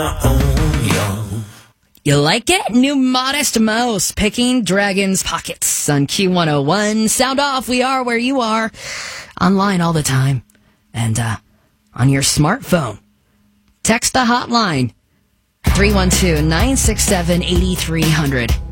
You like it? New Modest Mouse picking Dragon's Pockets on Q101. Sound off. We are where you are. Online all the time. And on your smartphone. Text the hotline. 312-967-8300.